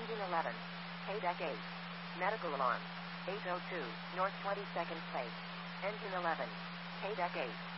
Engine 11. KDEC 8. Medical alarm. 802, North 22nd Place. Engine 11. KDEC 8.